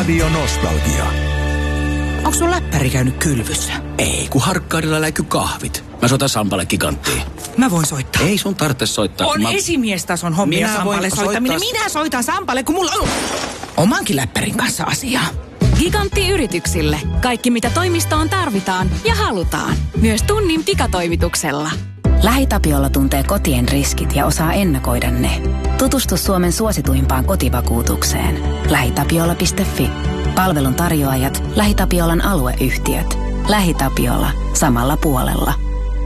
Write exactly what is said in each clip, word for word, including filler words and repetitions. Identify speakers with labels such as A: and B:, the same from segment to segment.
A: Radio Nostalgia.
B: Onko sun läppäri käynyt kylvyssä?
C: Ei, kun Harkkaudella läikky kahvit. Mä soitan Sampalle giganttiin.
B: Mä voin soittaa.
C: Ei sun tarvitse soittaa.
B: On
C: mä...
B: esimiestason hommia
C: Minä
B: Sampalle
C: voin
B: soittaminen.
C: soittaa...
B: Minä soitan Sampalle, kun mulla on omankin läppärin kanssa asiaa.
D: Gigantti yrityksille. Kaikki mitä toimistoon tarvitaan ja halutaan. Myös tunnin pikatoimituksella.
E: LähiTapiola tuntee kotien riskit ja osaa ennakoida ne. Tutustu Suomen suosituimpaan kotivakuutukseen. lähitapiola piste fi. Palvelun tarjoajat, LähiTapiolan alueyhtiöt. LähiTapiola. Samalla puolella.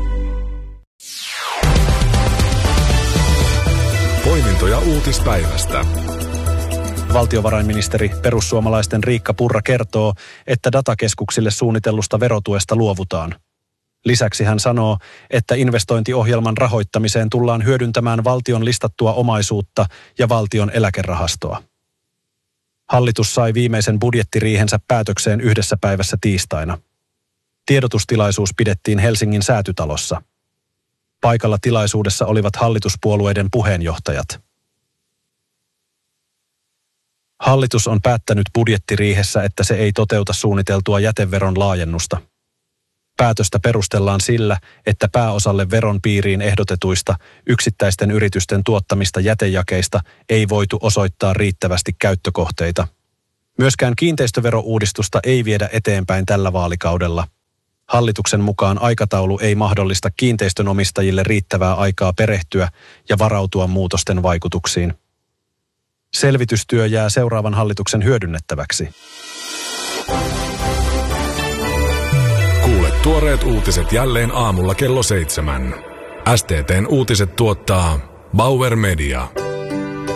F: Poimintoja uutispäivästä.
G: Valtiovarainministeri perussuomalaisten Riikka Purra kertoo, että datakeskuksille suunnitellusta verotuesta luovutaan. Lisäksi hän sanoo, että investointiohjelman rahoittamiseen tullaan hyödyntämään valtion listattua omaisuutta ja valtion eläkerahastoa. Hallitus sai viimeisen budjettiriihensä päätökseen yhdessä päivässä tiistaina. Tiedotustilaisuus pidettiin Helsingin Säätytalossa. Paikalla tilaisuudessa olivat hallituspuolueiden puheenjohtajat. Hallitus on päättänyt budjettiriihessä, että se ei toteuta suunniteltua jäteveron laajennusta. Päätöstä perustellaan sillä, että pääosalle veron piiriin ehdotetuista yksittäisten yritysten tuottamista jätejakeista ei voitu osoittaa riittävästi käyttökohteita. Myöskään kiinteistöverouudistusta ei viedä eteenpäin tällä vaalikaudella. Hallituksen mukaan aikataulu ei mahdollista kiinteistönomistajille riittävää aikaa perehtyä ja varautua muutosten vaikutuksiin. Selvitystyö jää seuraavan hallituksen hyödynnettäväksi.
F: Kuule tuoreet uutiset jälleen aamulla kello seitsemän. S T T:n uutiset tuottaa Bauer Media.